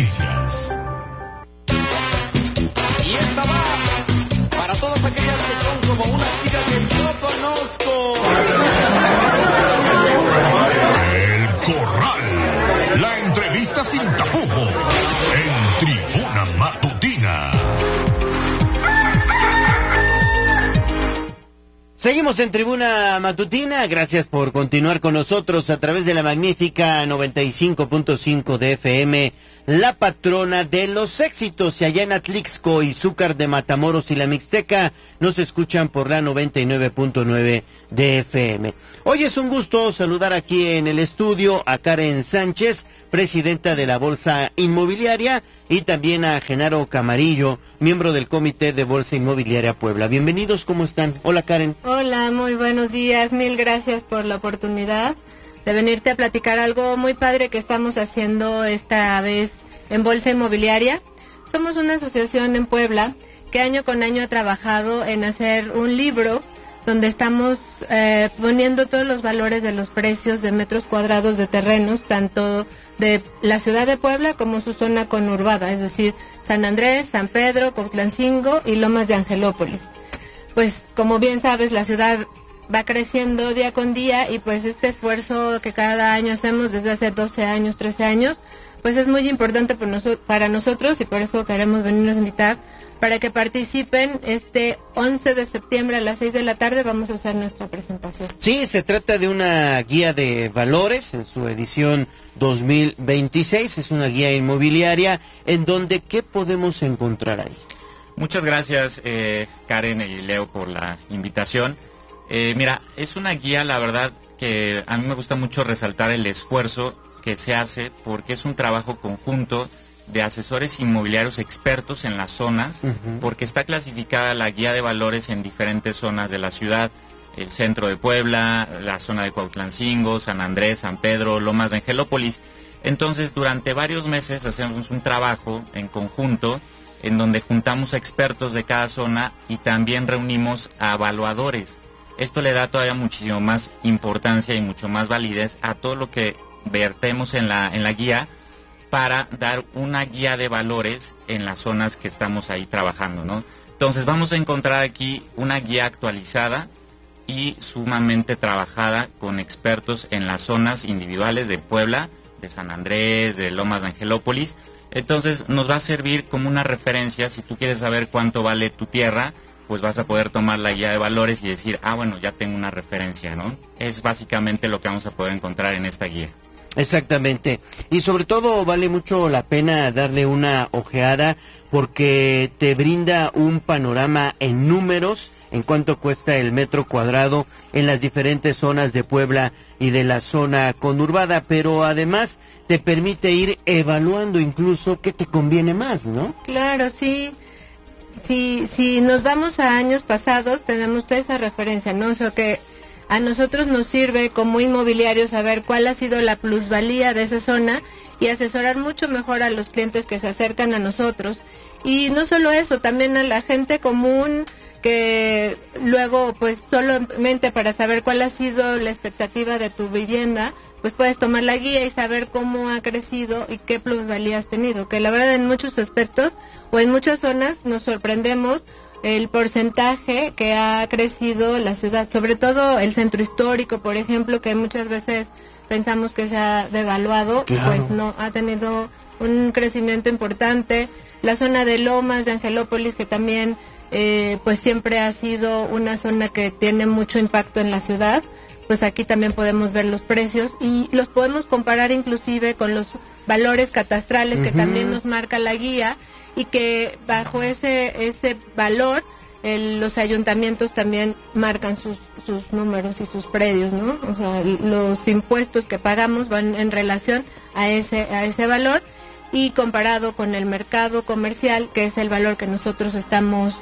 noticias. Y esta va para todas aquellas que son como una chica que yo conozco. El Corral. La entrevista sin tapujos. En Tribuna Matutina. Seguimos en Tribuna Matutina, gracias por continuar con nosotros a través de la magnífica 95.5 de FM, la patrona de los éxitos. Y allá en Atlixco, Izúcar de Matamoros y la Mixteca nos escuchan por la 99.9 de FM. Hoy es un gusto saludar aquí en el estudio a Karen Sánchez, presidenta de la Bolsa Inmobiliaria, y también a Genaro Camarillo, miembro del Comité de Bolsa Inmobiliaria Puebla. Bienvenidos, ¿cómo están? Hola, Karen. Hola, muy buenos días. Mil gracias por la oportunidad de venirte a platicar algo muy padre que estamos haciendo esta vez en Bolsa Inmobiliaria. Somos una asociación en Puebla que año con año ha trabajado en hacer un libro donde estamos poniendo todos los valores de los precios de metros cuadrados de terrenos, tanto de la ciudad de Puebla como su zona conurbada, es decir, San Andrés, San Pedro, Cuautlancingo y Lomas de Angelópolis. Pues como bien sabes, la ciudad va creciendo día con día y pues este esfuerzo que cada año hacemos desde hace 12 años, 13 años, pues es muy importante para nosotros y por eso queremos venirnos a invitar para que participen este 11 de septiembre a las 6 de la tarde. Vamos a hacer nuestra presentación. Sí, se trata de una guía de valores en su edición 2026. Es una guía inmobiliaria en donde, ¿qué podemos encontrar ahí? Muchas gracias, Karen y Leo, por la invitación. Mira, es una guía, la verdad, que a mí me gusta mucho resaltar el esfuerzo que se hace porque es un trabajo conjunto de asesores inmobiliarios expertos en las zonas, porque está clasificada la guía de valores en diferentes zonas de la ciudad, el centro de Puebla, la zona de Cuautlancingo, San Andrés, San Pedro, Lomas de Angelópolis. Entonces, durante varios meses hacemos un trabajo en conjunto en donde juntamos a expertos de cada zona y también reunimos a evaluadores. Esto le da todavía muchísimo más importancia y mucho más validez a todo lo que vertemos en la guía, para dar una guía de valores en las zonas que estamos ahí trabajando, ¿no? Entonces vamos a encontrar aquí una guía actualizada y sumamente trabajada con expertos en las zonas individuales de Puebla, de San Andrés, de Lomas de Angelópolis. Entonces nos va a servir como una referencia. Si tú quieres saber cuánto vale tu tierra, pues vas a poder tomar la guía de valores y decir, bueno, ya tengo una referencia, ¿no? Es básicamente lo que vamos a poder encontrar en esta guía. Exactamente, y sobre todo vale mucho la pena darle una ojeada porque te brinda un panorama en números en cuánto cuesta el metro cuadrado en las diferentes zonas de Puebla y de la zona conurbada, pero además te permite ir evaluando incluso qué te conviene más, ¿no? Claro, sí. Si nos vamos a años pasados, tenemos toda esa referencia, ¿no? O sea que a nosotros nos sirve como inmobiliarios saber cuál ha sido la plusvalía de esa zona y asesorar mucho mejor a los clientes que se acercan a nosotros. Y no solo eso, también a la gente común que luego, pues solamente para saber cuál ha sido la expectativa de tu vivienda, pues puedes tomar la guía y saber cómo ha crecido y qué plusvalía has tenido. Que la verdad en muchos aspectos o en muchas zonas nos sorprendemos el porcentaje que ha crecido la ciudad, sobre todo el centro histórico, por ejemplo, que muchas veces pensamos que se ha devaluado, claro. Pues no, ha tenido un crecimiento importante. La zona de Lomas de Angelópolis, que también pues siempre ha sido una zona que tiene mucho impacto en la ciudad, pues aquí también podemos ver los precios y los podemos comparar inclusive con los valores catastrales que también nos marca la guía, y que bajo ese valor los ayuntamientos también marcan sus números y sus predios, ¿no? O sea, los impuestos que pagamos van en relación a ese valor y comparado con el mercado comercial, que es el valor que nosotros estamos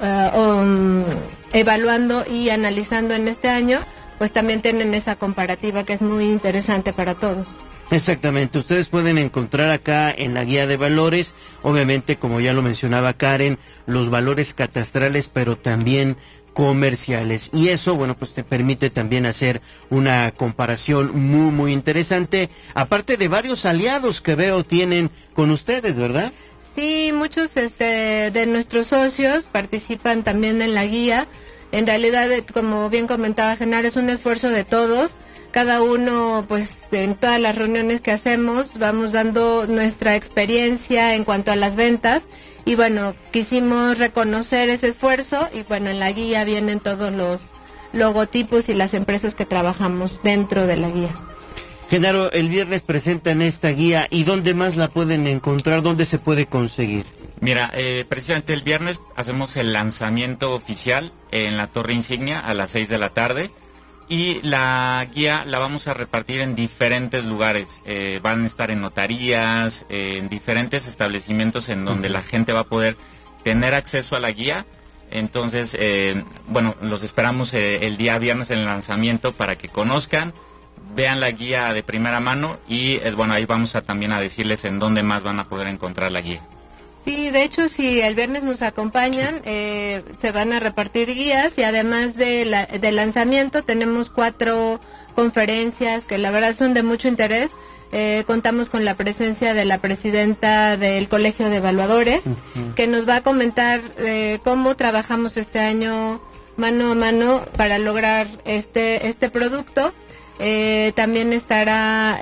evaluando y analizando en este año, pues también tienen esa comparativa que es muy interesante para todos. Exactamente, ustedes pueden encontrar acá en la guía de valores, obviamente como ya lo mencionaba Karen, los valores catastrales, pero también comerciales. Y eso, bueno, pues te permite también hacer una comparación muy interesante, aparte de varios aliados que veo tienen con ustedes, ¿verdad? Sí, muchos de nuestros socios participan también en la guía. En realidad, como bien comentaba Genaro, es un esfuerzo de todos. Cada uno, pues, en todas las reuniones que hacemos, vamos dando nuestra experiencia en cuanto a las ventas. Y bueno, quisimos reconocer ese esfuerzo y bueno, en la guía vienen todos los logotipos y las empresas que trabajamos dentro de la guía. Genaro, el viernes presentan esta guía, ¿y dónde más la pueden encontrar? ¿Dónde se puede conseguir? Mira, precisamente el viernes hacemos el lanzamiento oficial en la Torre Insignia a las 6 de la tarde. Y la guía la vamos a repartir en diferentes lugares. Van a estar en notarías, en diferentes establecimientos en donde la gente va a poder tener acceso a la guía. Entonces, bueno, los esperamos el día viernes en el lanzamiento para que conozcan, vean la guía de primera mano y, bueno, ahí vamos a también a decirles en dónde más van a poder encontrar la guía. Sí, de hecho, si el viernes nos acompañan, se van a repartir guías y además del lanzamiento tenemos 4 conferencias que la verdad son de mucho interés. Contamos con la presencia de la presidenta del Colegio de Evaluadores, que nos va a comentar cómo trabajamos este año mano a mano para lograr este producto. También estará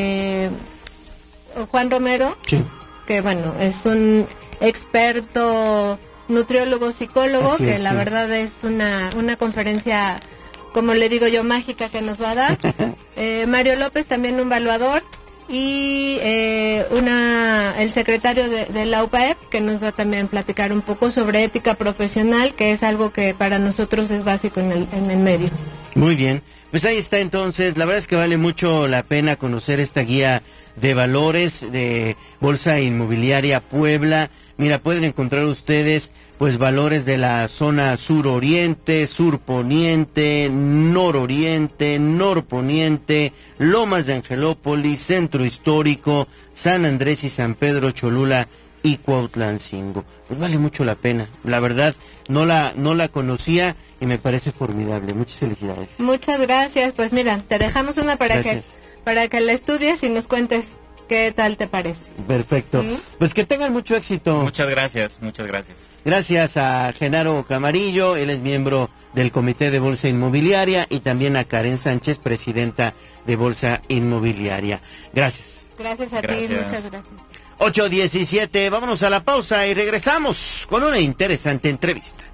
Juan Romero. Sí. Que bueno, es un experto nutriólogo, psicólogo, así que es, la verdad es una conferencia, como le digo yo, mágica que nos va a dar. Mario López, también un evaluador, y el secretario de la UPAEP, que nos va a también platicar un poco sobre ética profesional, que es algo que para nosotros es básico en el medio. Muy bien, pues ahí está entonces, la verdad es que vale mucho la pena conocer esta guía de valores de Bolsa Inmobiliaria Puebla. Mira, pueden encontrar ustedes pues valores de la zona suroriente, surponiente, nororiente, norponiente, Lomas de Angelópolis, Centro Histórico, San Andrés y San Pedro Cholula y Cuautlancingo. Pues vale mucho la pena. La verdad, no la conocía y me parece formidable. Muchas felicidades. Muchas gracias. Pues mira, te dejamos una para que la estudies y nos cuentes qué tal te parece. Perfecto. ¿Sí? Pues que tengan mucho éxito. Muchas gracias, muchas gracias. Gracias a Genaro Camarillo, él es miembro del Comité de Bolsa Inmobiliaria, y también a Karen Sánchez, presidenta de Bolsa Inmobiliaria. Gracias. Gracias a ti, muchas gracias. 8:17, vámonos a la pausa y regresamos con una interesante entrevista.